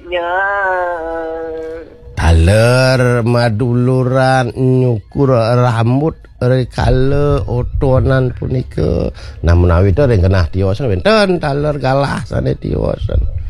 nya. Taler maduluran nyukur rambut rekale otonan punika namun awi teh ring kenah tiosan wenten taler galah sane tiosan